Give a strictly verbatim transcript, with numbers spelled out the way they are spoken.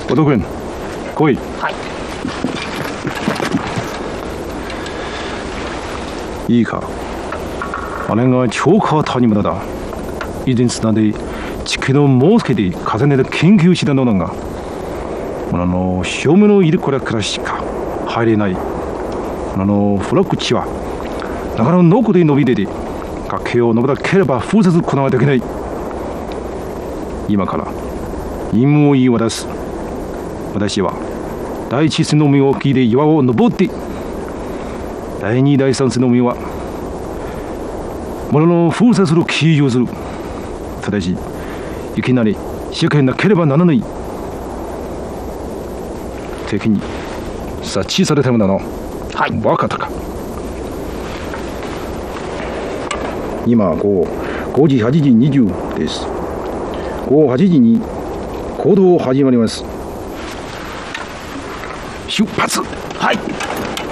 おとくん、来い。 はい。 いいか。姉が超過谷村だ。以前砂で地形のもうすけで重ねて研究したのだが、あの正面のいるこれからしか入れない。あのフラッグ地はなかなかのこで伸び出て崖を登らなければ封鎖することができない。今から任務を言い渡す。私は第一線の海を聞いて岩を登って、第二第三線の海は物の封鎖する記事をする。ただしいきなり仕掛けなければならない。敵に察知されたのだな。 はい。 分かったか。今午後時はちじにじゅうです。午後はちじに行動を始まります。出発。 はい。